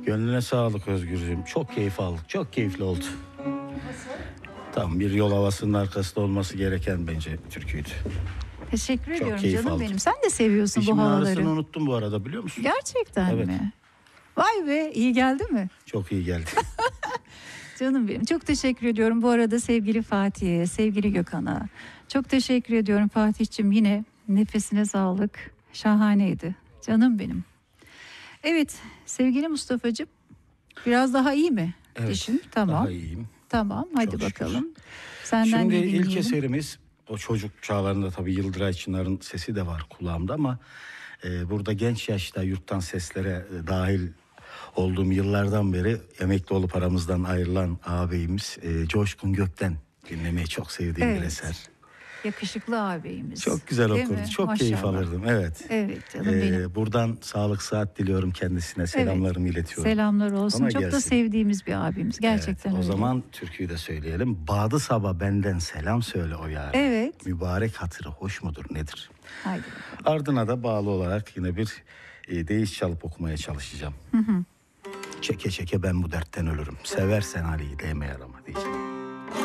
Gönlüne sağlık Özgürcüğüm. Çok keyif aldık. Çok keyifli oldu. Tam bir yol havasının arkasında olması gereken bence türküydü. Teşekkür Çok ediyorum keyif canım aldım. benim. Sen de seviyorsun bu Dişimin havaları. ağrısını unuttum bu arada, biliyor musun? Gerçekten Evet. mi? Vay be, iyi geldi mi? Çok iyi geldi. Canım benim. Çok teşekkür ediyorum bu arada sevgili Fatih'e, sevgili Gökhan'a. Çok teşekkür ediyorum Fatih'cim, yine nefesine sağlık. Şahaneydi. Canım benim. Evet sevgili Mustafa'cığım, biraz daha iyi mi? Evet, Dişin? Tamam. daha iyiyim. Tamam, hadi Çok şükür. bakalım. Senden Şimdi ne ilk dinleyelim? eserimiz, o çocuk çağlarında tabii Yıldıray Çınar'ın sesi de var kulağımda ama burada genç yaşta yurttan seslere dahil olduğum yıllardan beri emekli olup aramızdan ayrılan ağabeyimiz Coşkun Gök'ten dinlemeyi çok sevdiğim bir Evet. eser. Yakışıklı ağabeyimiz. Çok güzel Değil okurdu. mi? Çok keyif Maşallah. alırdım. Evet. Evet canım benim. Buradan sağlık sıhhat diliyorum kendisine. Selamlarımı iletiyorum. Selamlar olsun. Ona Çok da gelsin. sevdiğimiz bir abimiz. Gerçekten Evet, o öyle. zaman türküyü de söyleyelim. Badı sabah benden selam söyle o yâre. Evet. Mübarek hatırı hoş mudur nedir? Haydi. Ardına da bağlı olarak yine bir deyiş çalıp okumaya çalışacağım. Çeke çeke ben bu dertten ölürüm. Seversen Ali'yi değme yarama diyeceğim.